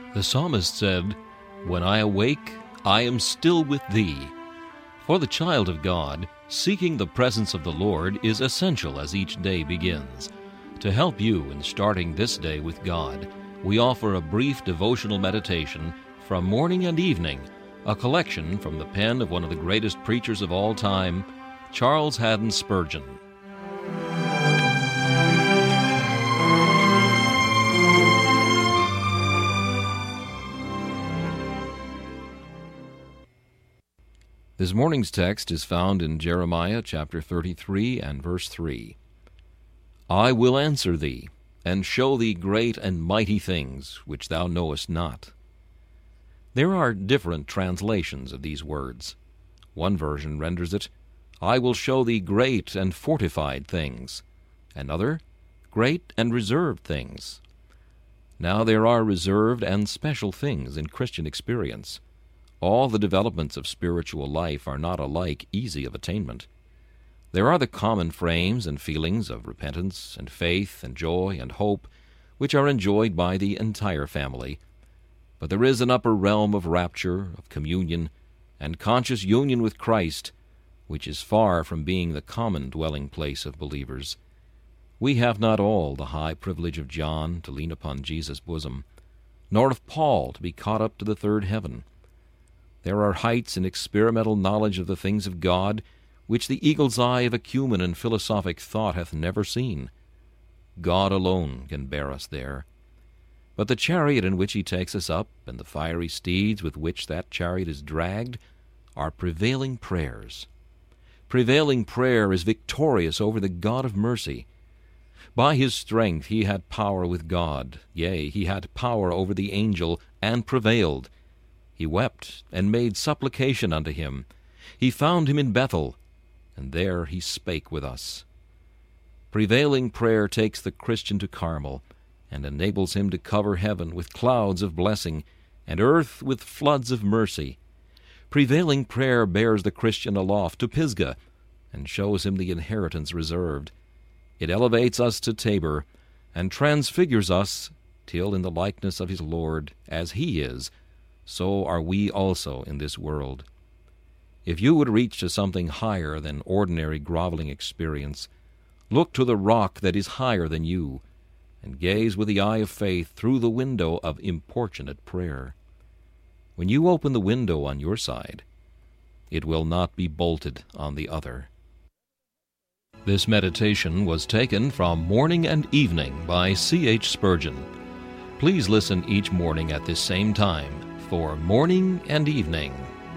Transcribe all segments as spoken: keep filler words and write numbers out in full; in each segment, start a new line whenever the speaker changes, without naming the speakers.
The psalmist said, "When I awake, I am still with thee." For the child of God, seeking the presence of the Lord is essential as each day begins. To help you in starting this day with God, we offer a brief devotional meditation from morning and evening, a collection from the pen of one of the greatest preachers of all time, Charles Haddon Spurgeon. This morning's text is found in Jeremiah chapter thirty-three and verse three. I will answer thee, and show thee great and mighty things which thou knowest not. There are different translations of these words. One version renders it, I will show thee great and fortified things. Another, great and reserved things. Now there are reserved and special things in Christian experience. All the developments of spiritual life are not alike easy of attainment. There are the common frames and feelings of repentance and faith and joy and hope, which are enjoyed by the entire family. But there is an upper realm of rapture, of communion, and conscious union with Christ, which is far from being the common dwelling place of believers. We have not all the high privilege of John to lean upon Jesus' bosom, nor of Paul to be caught up to the third heaven. There are heights in experimental knowledge of the things of God which the eagle's eye of acumen and philosophic thought hath never seen. God alone can bear us there. But the chariot in which he takes us up, and the fiery steeds with which that chariot is dragged, are prevailing prayers. Prevailing prayer is victorious over the God of mercy. By his strength he had power with God, yea, he had power over the angel, and prevailed. He wept, and made supplication unto him. He found him in Bethel, and there he spake with us. Prevailing prayer takes the Christian to Carmel, and enables him to cover heaven with clouds of blessing, and earth with floods of mercy. Prevailing prayer bears the Christian aloft to Pisgah, and shows him the inheritance reserved. It elevates us to Tabor, and transfigures us, till in the likeness of his Lord, as he is, so are we also in this world. If you would reach to something higher than ordinary groveling experience, look to the rock that is higher than you, and gaze with the eye of faith through the window of importunate prayer. When you open the window on your side, it will not be bolted on the other. This meditation was taken from Morning and Evening by C H Spurgeon. Please listen each morning at this same time for Morning and Evening.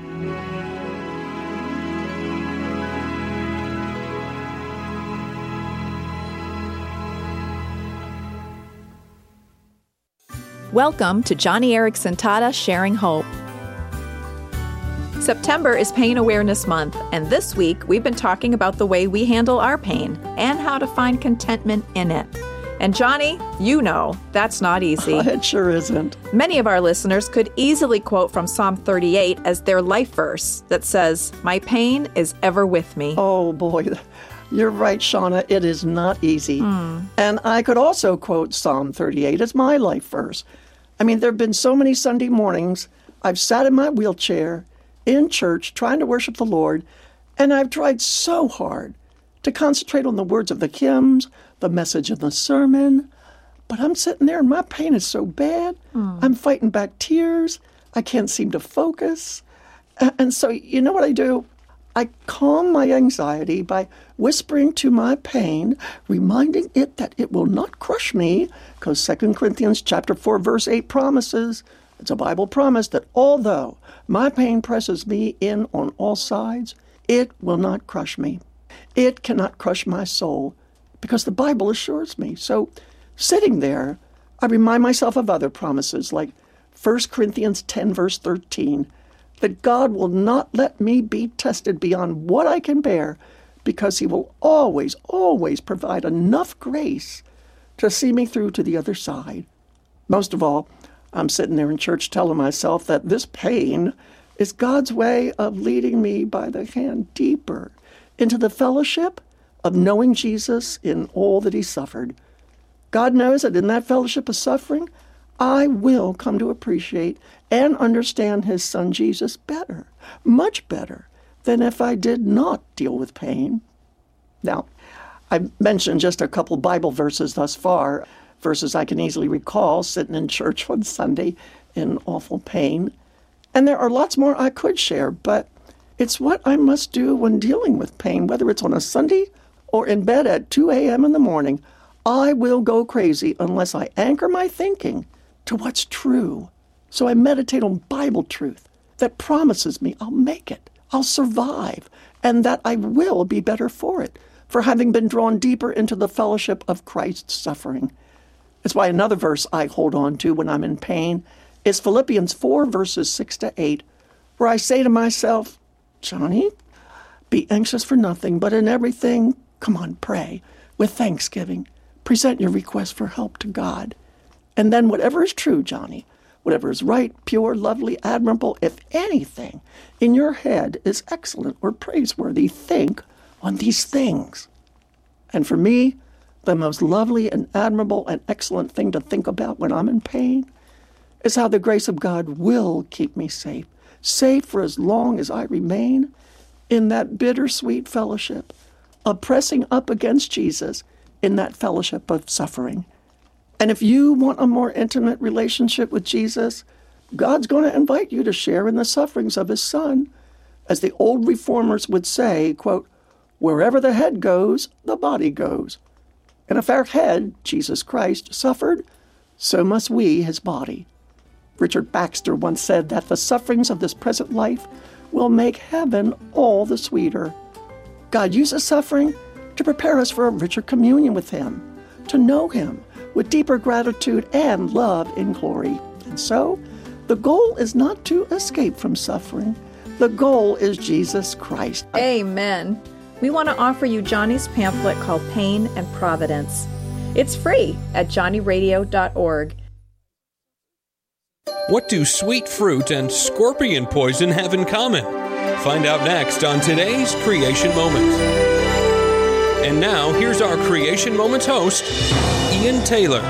Welcome to Johnny Erickson Tata Sharing Hope. September is Pain Awareness Month, and this week we've been talking about the way we handle our pain and how to find contentment in it. And Johnny, you know, that's not easy.
It sure isn't.
Many of our listeners could easily quote from Psalm thirty-eight as their life verse that says, "My pain is ever with me."
Oh, boy. You're right, Shauna. It is not easy.
Mm.
And I could also quote Psalm thirty-eight as my life verse. I mean, there have been so many Sunday mornings I've sat in my wheelchair in church trying to worship the Lord, and I've tried so hard to concentrate on the words of the hymns, the message of the sermon, but I'm sitting there and my pain is so bad. Mm. I'm fighting back tears. I can't seem to focus. And so, you know what I do? I calm my anxiety by whispering to my pain, reminding it that it will not crush me, because Second Corinthians chapter four, verse eight promises, it's a Bible promise, that although my pain presses me in on all sides, it will not crush me. It cannot crush my soul, because the Bible assures me. So sitting there, I remind myself of other promises, like First Corinthians ten, verse thirteen, that God will not let me be tested beyond what I can bear, because he will always, always provide enough grace to see me through to the other side. Most of all, I'm sitting there in church telling myself that this pain is God's way of leading me by the hand deeper into the fellowship of knowing Jesus in all that he suffered. God knows that in that fellowship of suffering, I will come to appreciate and understand his son Jesus better, much better than if I did not deal with pain. Now, I've mentioned just a couple Bible verses thus far, verses I can easily recall sitting in church one Sunday in awful pain. And there are lots more I could share, but it's what I must do when dealing with pain, whether it's on a Sunday or in bed at two a.m. in the morning. I will go crazy unless I anchor my thinking to what's true. So I meditate on Bible truth that promises me I'll make it, I'll survive, and that I will be better for it, for having been drawn deeper into the fellowship of Christ's suffering. That's why another verse I hold on to when I'm in pain is Philippians four, verses six to eight, where I say to myself, Johnny, be anxious for nothing, but in everything, come on, pray with thanksgiving. Present your request for help to God. And then whatever is true, Johnny, whatever is right, pure, lovely, admirable, if anything in your head is excellent or praiseworthy, think on these things. And for me, the most lovely and admirable and excellent thing to think about when I'm in pain is how the grace of God will keep me safe, safe for as long as I remain in that bittersweet fellowship of pressing up against Jesus in that fellowship of suffering. And if you want a more intimate relationship with Jesus, God's going to invite you to share in the sufferings of his son. As the old reformers would say, quote, wherever the head goes, the body goes. And if our head, Jesus Christ, suffered, so must we, his body. Richard Baxter once said that the sufferings of this present life will make heaven all the sweeter. God uses suffering to prepare us for a richer communion with him, to know him with deeper gratitude and love in glory. And so, the goal is not to escape from suffering. The goal is Jesus Christ.
Amen. We want to offer you Johnny's pamphlet called Pain and Providence. It's free at johnny radio dot org.
What do sweet fruit and scorpion poison have in common? Find out next on today's Creation Moment. And now, here's our Creation Moments host, Ian Taylor.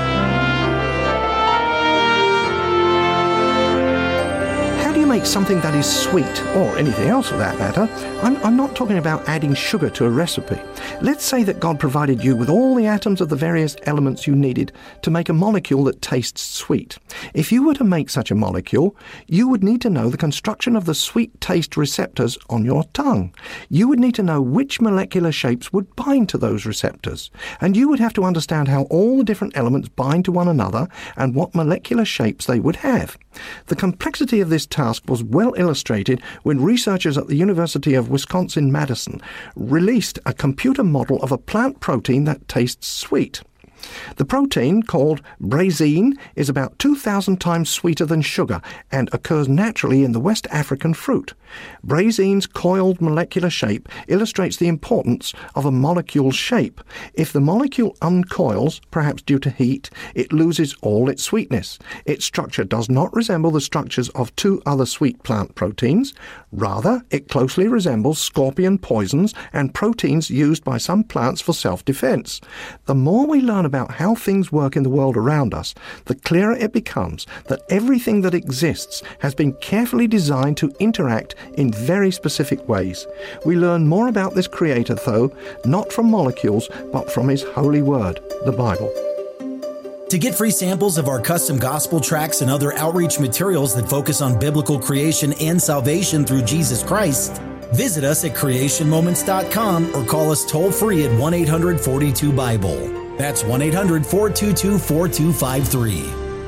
Make something that is sweet, or anything else for that matter. I'm, I'm not talking about adding sugar to a recipe. Let's say that God provided you with all the atoms of the various elements you needed to make a molecule that tastes sweet. If you were to make such a molecule, you would need to know the construction of the sweet taste receptors on your tongue. You would need to know which molecular shapes would bind to those receptors. And you would have to understand how all the different elements bind to one another and what molecular shapes they would have. The complexity of this task was well illustrated when researchers at the University of Wisconsin-Madison released a computer model of a plant protein that tastes sweet. The protein, called brazine, is about two thousand times sweeter than sugar and occurs naturally in the West African fruit. Brazine's coiled molecular shape illustrates the importance of a molecule's shape. If the molecule uncoils, perhaps due to heat, it loses all its sweetness. Its structure does not resemble the structures of two other sweet plant proteins. Rather, it closely resembles scorpion poisons and proteins used by some plants for self-defense. The more we learn about how things work in the world around us, the clearer it becomes that everything that exists has been carefully designed to interact in very specific ways. We learn more about this Creator, though, not from molecules, but from His holy word, the Bible.
To get free samples of our custom gospel tracts and other outreach materials that focus on biblical creation and salvation through Jesus Christ, visit us at creation moments dot com or call us toll-free at one eight hundred four two Bible. That's one eight hundred four two two four two five three.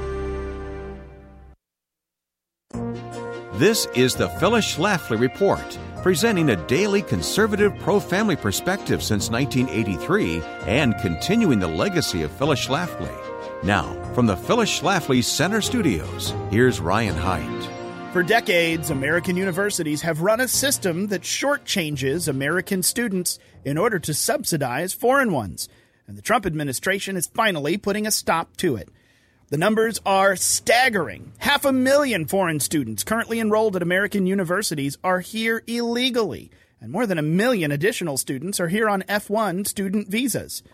This is the Phyllis Schlafly Report, presenting a daily conservative pro-family perspective since nineteen eighty-three and continuing the legacy of Phyllis Schlafly. Now, from the Phyllis Schlafly Center Studios, here's Ryan Haidt.
For decades, American universities have run a system that shortchanges American students in order to subsidize foreign ones. And the Trump administration is finally putting a stop to it. The numbers are staggering. Half a million foreign students currently enrolled at American universities are here illegally, and more than a million additional students are here on F one student visas.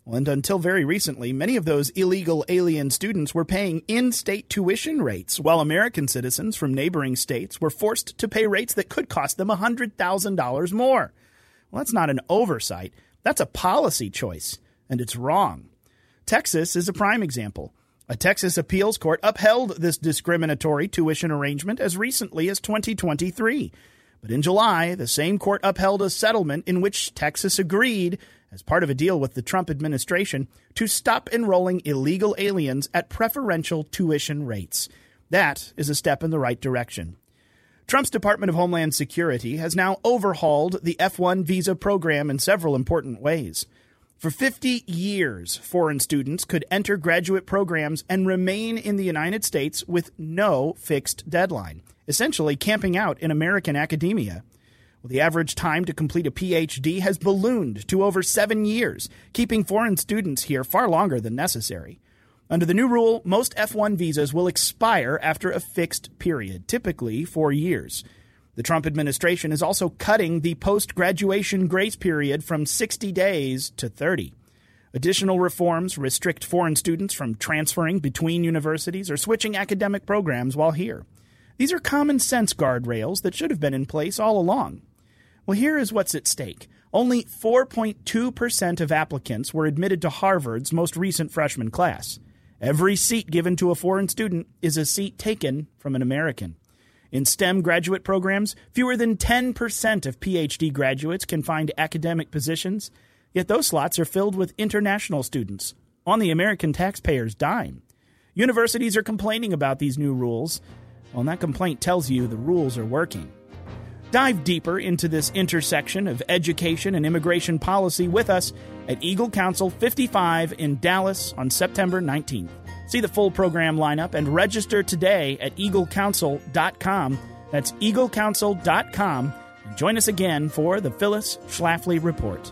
And until very recently, many of those illegal alien students were paying in-state tuition rates, while American citizens from neighboring states were forced to pay rates that could cost them one hundred thousand dollars more. Well, that's not an oversight. That's a policy choice, and it's wrong. Texas is a prime example. A Texas appeals court upheld this discriminatory tuition arrangement as recently as twenty twenty-three. But in July, the same court upheld a settlement in which Texas agreed, as part of a deal with the Trump administration, to stop enrolling illegal aliens at preferential tuition rates. That is a step in the right direction. Trump's Department of Homeland Security has now overhauled the F one visa program in several important ways. For fifty years, foreign students could enter graduate programs and remain in the United States with no fixed deadline, essentially camping out in American academia. Well, the average time to complete a P H D has ballooned to over seven years, keeping foreign students here far longer than necessary. Under the new rule, most F one visas will expire after a fixed period, typically four years. The Trump administration is also cutting the post-graduation grace period from sixty days to thirty. Additional reforms restrict foreign students from transferring between universities or switching academic programs while here. These are common sense guardrails that should have been in place all along. Well, here is what's at stake. Only four point two percent of applicants were admitted to Harvard's most recent freshman class. Every seat given to a foreign student is a seat taken from an American. In STEM graduate programs, fewer than ten percent of P H D graduates can find academic positions, yet those slots are filled with international students on the American taxpayer's dime. Universities are complaining about these new rules. Well, and that complaint tells you the rules are working. Dive deeper into this intersection of education and immigration policy with us at Eagle Council fifty-five in Dallas on September nineteenth. See the full program lineup and register today at eagle council dot com. That's eagle council dot com. And join us again for the Phyllis Schlafly Report.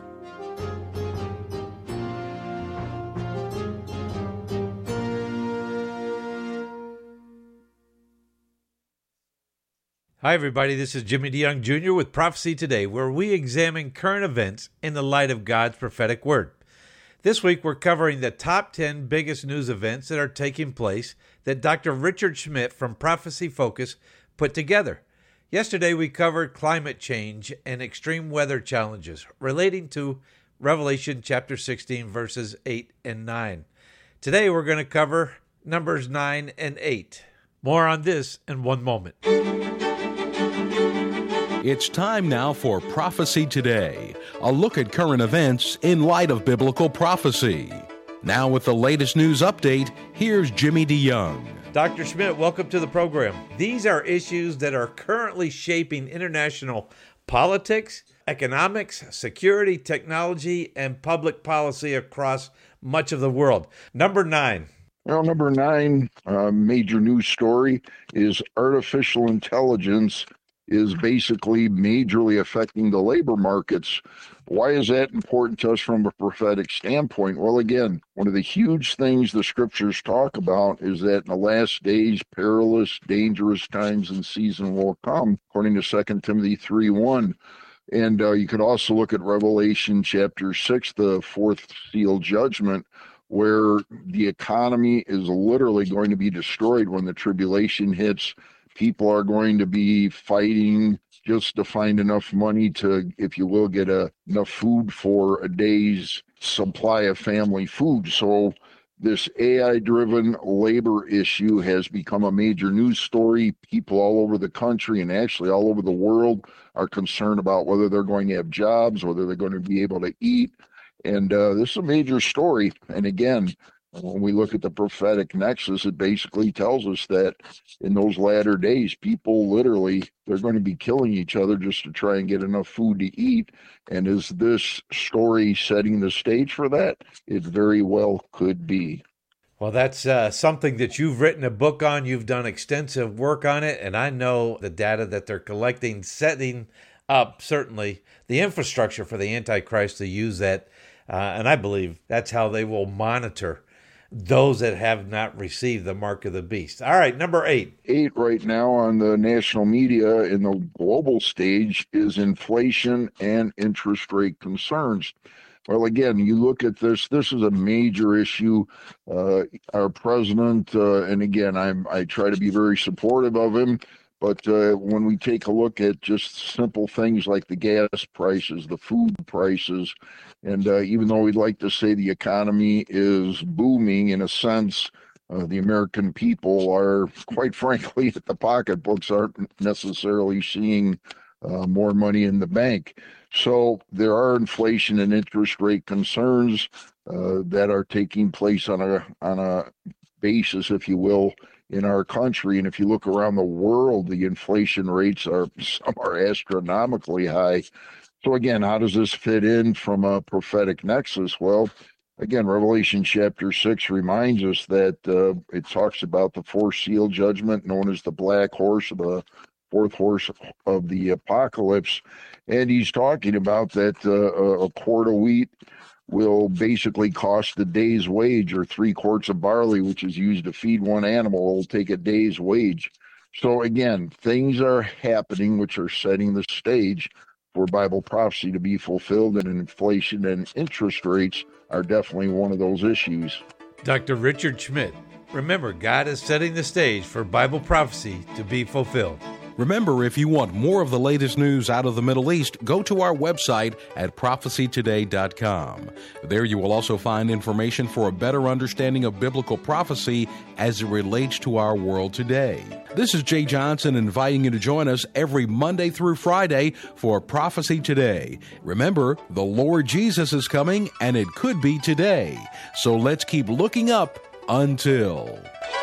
Hi, everybody. This is Jimmy DeYoung Junior with Prophecy Today, where we examine current events in the light of God's prophetic word. This week, we're covering the top ten biggest news events that are taking place that Doctor Richard Schmidt from Prophecy Focus put together. Yesterday, we covered climate change and extreme weather challenges relating to Revelation chapter sixteen, verses eight and nine. Today, we're going to cover numbers nine and eight. More on this in one moment.
It's time now for Prophecy Today, a look at current events in light of biblical prophecy. Now with the latest news update, here's Jimmy DeYoung.
Doctor Schmidt, welcome to the program. These are issues that are currently shaping international politics, economics, security, technology, and public policy across much of the world. Number nine.
Well, number nine, uh, major news story is artificial intelligence is basically majorly affecting the labor markets. Why is that important to us from a prophetic standpoint? Well, again, one of the huge things the scriptures talk about is that in the last days, perilous, dangerous times and season will come, according to Second Timothy three one. And uh, you could also look at Revelation chapter six, the fourth seal judgment, where the economy is literally going to be destroyed when the tribulation hits. People are going to be fighting just to find enough money to, if you will, get a, enough food for a day's supply of family food. So this A I-driven labor issue has become a major news story. People all over the country and actually all over the world are concerned about whether they're going to have jobs, whether they're going to be able to eat. And uh, this is a major story. And again, when we look at the prophetic nexus, it basically tells us that in those latter days, people literally, they're going to be killing each other just to try and get enough food to eat. And is this story setting the stage for that? It very well could be.
Well, that's uh, something that you've written a book on. You've done extensive work on it. And I know the data that they're collecting, setting up, certainly, the infrastructure for the Antichrist to use that. Uh, and I believe that's how they will monitor those that have not received the mark of the beast. All right, number eight.
Eight right now on the national media in the global stage is inflation and interest rate concerns. Well, again, you look at this, this is a major issue. Uh, our president, uh, and again, I'm, I try to be very supportive of him, but uh, when we take a look at just simple things like the gas prices, the food prices, and uh, even though we'd like to say the economy is booming in a sense, uh, the American people are, quite frankly, the pocketbooks aren't necessarily seeing uh, more money in the bank. So there are inflation and interest rate concerns uh, that are taking place on a on a basis, if you will, in our country. And if you look around the world, the inflation rates are some are astronomically high. So again, how does this fit in from a prophetic nexus? Well, again, Revelation chapter six reminds us that uh, it talks about the fourth seal judgment, known as the black horse, or the fourth horse of the apocalypse. And he's talking about that uh, a quart of wheat will basically cost a day's wage, or three quarts of barley, which is used to feed one animal, will take a day's wage. So again, things are happening which are setting the stage for Bible prophecy to be fulfilled, and inflation and interest rates are definitely one of those issues.
Doctor Richard Schmidt, remember, God is setting the stage for Bible prophecy to be fulfilled.
Remember, if you want more of the latest news out of the Middle East, go to our website at prophecy today dot com. There you will also find information for a better understanding of biblical prophecy as it relates to our world today. This is Jay Johnson inviting you to join us every Monday through Friday for Prophecy Today. Remember, the Lord Jesus is coming, and it could be today. So let's keep looking up until...